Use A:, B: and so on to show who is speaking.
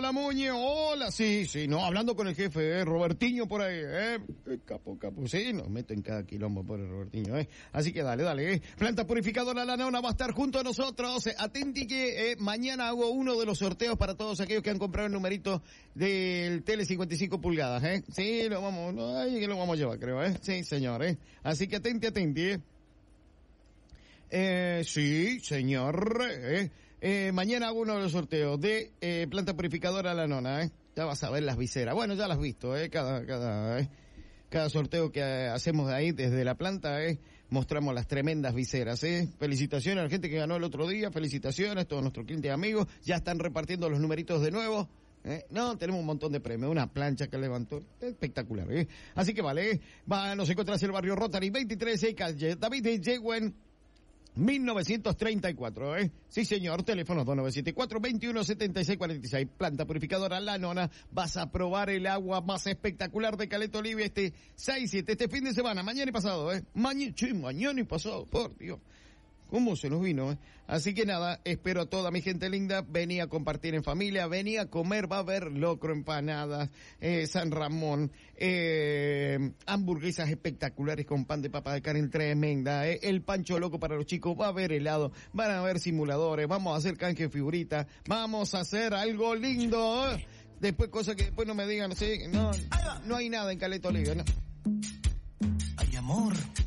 A: la Muñe, hola, sí, no, hablando con el jefe, Robertiño por ahí, capo, sí, nos meto en cada quilombo por el Robertiño, así que dale, Planta Purificadora La Nona va a estar junto a nosotros, atenti que mañana hago uno de los sorteos para todos aquellos que han comprado el numerito del Tele 55 pulgadas, sí, lo vamos a llevar, creo, sí, señor, así que atenti, sí, señor, mañana hago uno de los sorteos de Planta Purificadora La Nona, ya vas a ver las viseras. Bueno, ya las has visto, cada sorteo que hacemos de ahí desde la planta, mostramos las tremendas viseras, Felicitaciones a la gente que ganó el otro día, felicitaciones, todos nuestros clientes y amigos, ya están repartiendo los numeritos de nuevo. No, tenemos un montón de premios, una plancha que levantó, espectacular, Así que vale, nos encontrás en el barrio Rotary 23, calle David de Yegüen, 1934, Sí, señor, teléfono 2974-217646, Planta Purificadora La Nona, vas a probar el agua más espectacular de Caleta Olivia este 6-7, este fin de semana, mañana y pasado, mañana y pasado, por Dios. ¿Cómo se nos vino, Así que nada, espero a toda mi gente linda, vení a compartir en familia, vení a comer, va a haber locro, empanadas, San Ramón, hamburguesas espectaculares con pan de papa de carne tremenda, el pancho loco para los chicos, va a haber helado, van a haber simuladores, vamos a hacer canje de figuritas, vamos a hacer algo lindo, Después cosas que después no me digan, no hay nada en Caleta Olivia, no.
B: Ay, amor.